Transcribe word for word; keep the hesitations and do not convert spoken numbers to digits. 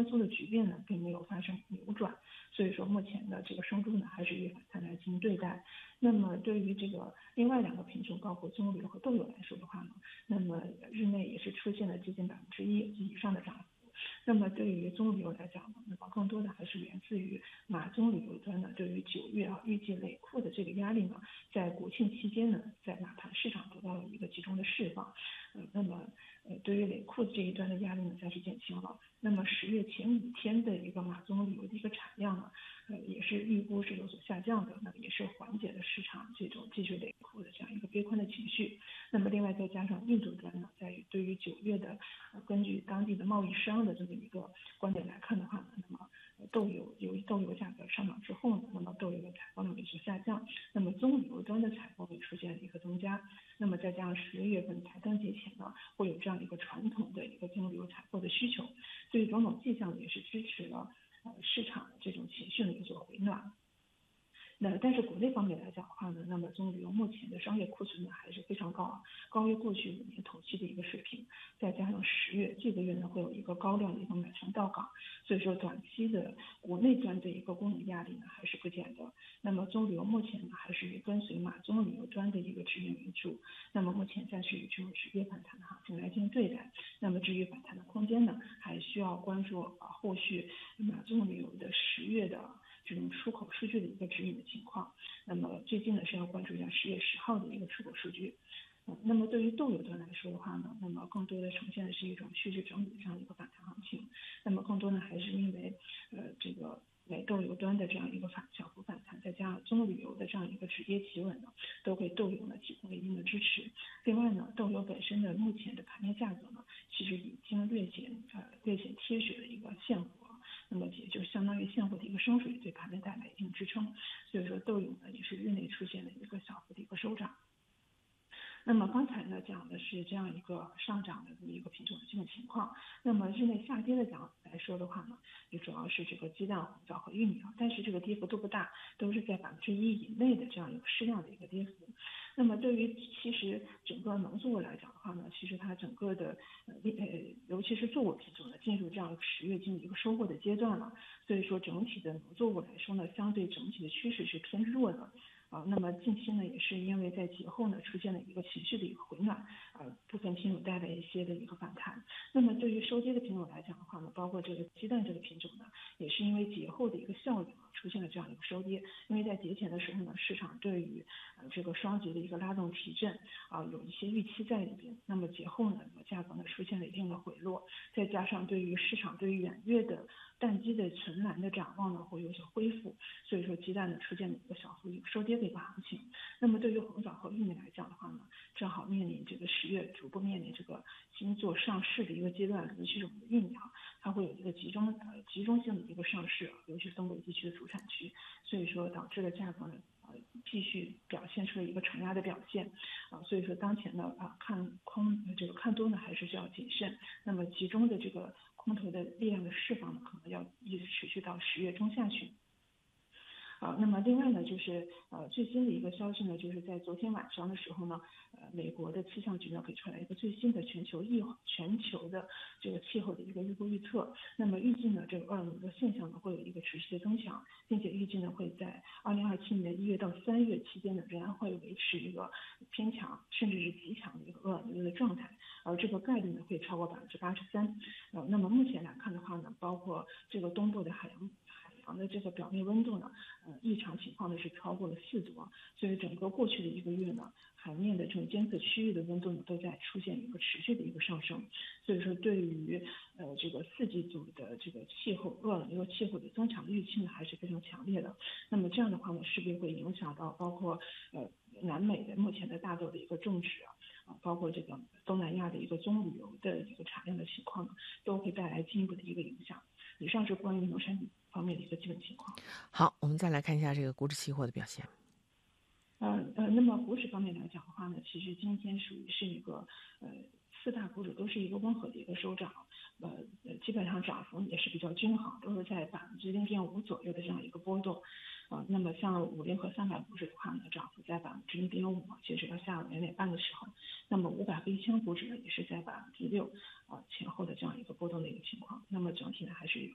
缩的局面呢并没有发生扭转，所以说目前的这个生猪呢还是以反弹来进行对待。那么对于这个另外两个品种，包括棕榈油和豆油来说的话呢，那么日内也是出现了接近百分之一以上的涨幅。那么对于棕榈油来讲呢，那么更多的还是源自于马棕榈油端呢对于九月啊预计累库的这个压力呢，在国庆期间呢，在马盘市场得到了一个集中的释放。呃，那么呃对于累库这一端的压力呢暂时减轻了。那么十月前五天的一个马棕榈油的一个产量呢，呃也是预估是有所下降的，那也是缓解了市场这种继续累库的这样一个悲观的情绪。那么另外再加上印度端呢，在于对于九月的、呃、根据当地的贸易商的这么一个观点来看的话呢，那么豆油由于豆油价格上涨之后呢，那么豆油的采购量有所下降，那么棕榈油端的采购会出现一个增加。那么再加上十一月份台灯节前呢，会有这样一个传统的一个棕榈油采购的需求，所以种种迹象也是支持了呃市场这种情绪的一所回暖。那但是国内方面来讲的话呢，那么棕榈油目前的商业库存呢还是非常高啊，高于过去五年同期的一个水平，再加上十月这个月呢会有一个高量的一个买船到港，所以说短期的国内端的一个供应压力呢还是不减的。那么棕榈油目前呢还是以跟随马棕榈油端的一个指引为主，那么目前暂时以这种止跌反弹的行情来进行对待。那么至于反弹的空间呢，还需要关注啊后续马棕榈油的十月的这种出口数据的一个指引的情况。那么最近呢是要关注一下十月十号的一个出口数据。嗯，那么对于豆油端来说的话呢，那么更多的呈现的是一种蓄势整理的这样一个反弹行情。那么更多呢还是因为呃这个美豆油端的这样一个反小幅反弹，再加上棕榈油的这样一个止跌企稳呢，都给豆油呢提供了一定的支持。另外呢，豆油本身的目前的盘面价格呢，其实已经略显呃略显贴水的一个现货。那么也就相当于现货的一个升水，对盘面带来一定支撑，所以说豆油呢也是日内出现了一个小幅的一个收涨。那么刚才呢讲的是这样一个上涨的这么一个品种的基本情况，那么日内下跌的讲来说的话呢，也主要是这个鸡蛋、红枣和玉米啊，但是这个跌幅都不大，都是在百分之一以内的这样一个适量的一个跌幅。那么对于其实整个农作物来讲的话呢，其实它整个的呃呃尤其是作物品种呢，进入这样一个十月进入一个收获的阶段了，所以说整体的农作物来说呢，相对整体的趋势是偏弱的。啊，那么近期呢，也是因为在节后呢出现了一个情绪的一个回暖，呃，部分品种带来一些的一个反弹。那么对于收跌的品种来讲的话呢，包括这个鸡蛋这个品种呢，也是因为节后的一个效应啊，出现了这样一个收跌。因为在节前的时候呢，市场对于呃这个双节的一个拉动提振啊，有一些预期在里边。那么节后呢，价格呢出现了一定的回落，再加上对于市场对于远月的淡季的存栏的展望呢会有所恢复，所以说鸡蛋呢出现了一个小幅一个收跌的一个行情。那么对于红枣和玉米来讲的话呢，正好面临这个十月逐步面临这个新作上市的一个阶段，尤其是我们的玉米啊，它会有一个集中呃集中性的一个上市，尤其是东北地区的主产区，所以说导致了价格呢呃继续表现出了一个承压的表现啊，所以说当前呢啊看空这个看多呢还是需要谨慎，那么集中的这个空头的力量的释放呢，可能要一直持续到十月中下旬。啊，那么另外呢，就是呃最新的一个消息呢，就是在昨天晚上的时候呢，呃美国的气象局呢给出来一个最新的全球预全球的这个气候的一个预估预测。那么预计呢，这个厄尔尼诺现象呢会有一个持续的增强，并且预计呢会在二零二七年一月到三月期间呢仍然会维持一个偏强甚至是极强的一个厄尔尼诺的状态，而这个概率呢会超过百分之八十三。呃，那么目前来看的话呢，包括这个东部的海洋。的这个表面温度呢，呃，异常情况呢是超过了四度啊，所以整个过去的一个月呢，海面的这种监测区域的温度呢都在出现一个持续的一个上升，所以说对于呃这个四季度的这个气候厄尔尼诺气候的增强的预期呢还是非常强烈的。那么这样的话呢，势必会影响到包括呃南美的目前的大豆的一个种植啊。啊，包括这个东南亚的一个棕榈油的一个产量的情况呢，都会带来进一步的一个影响。以上是关于农产品方面的一个基本情况。 好，我们再来看一下这个股指期货的表现。 呃呃，那么股指方面来讲的话呢，其实今天属于是一个呃四大股指都是一个温和的一个收涨，呃基本上涨幅也是比较均衡，都是在百分之零点五左右的这样一个波动。啊、呃，那么像五零和三百股指的话呢，涨幅在百分之零点五，截止到下午两点半的时候。那么五百和一千股指呢，也是在百分之六啊前后的这样一个波动的一个情况。那么整体呢，还是一个